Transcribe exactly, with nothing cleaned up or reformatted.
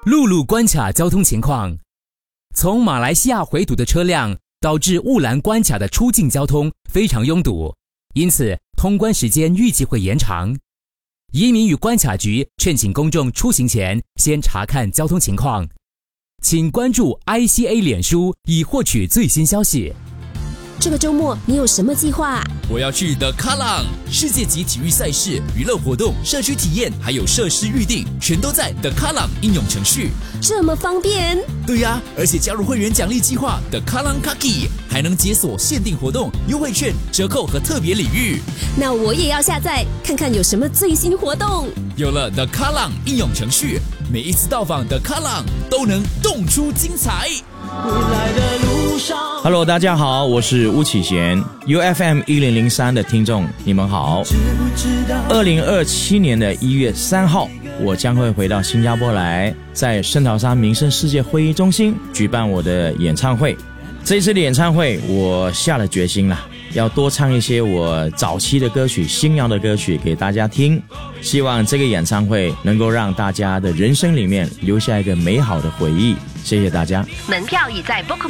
陆路关卡交通情况。从马来西亚回堵的车辆导致雾兰关卡的出境交通非常拥堵，因此通关时间预计会延长。移民与关卡局劝请公众出行前先查看交通情况，请关注 I C A 脸书以获取最新消息。 这个周末你有什么计划？ 我要去The Kallang 世界级体育赛事、娱乐活动、社区体验，还有设施预定，全都在 The Kallang 应用程序。 这么方便？ 对呀、啊，而且加入会员奖励计划 The Kallang Kaki 还能解锁限定活动、优惠券、折扣和特别礼遇。 那我也要下载看看有什么最新活动。 有了 The Kallang 应用程序，每一次到访 The Kallang 都能动出精彩。 Hello， 大家好，我是巫启贤 ，U F M 一零零三的听众，你们好。二零二七年的一月三号，我将会回到新加坡来，在圣淘沙民生世界会议中心举办我的演唱会。这一次的演唱会，我下了决心了，要多唱一些我早期的歌曲、新谣的歌曲给大家听。希望这个演唱会能够让大家的人生里面留下一个美好的回忆。谢谢大家。 门票已在 Book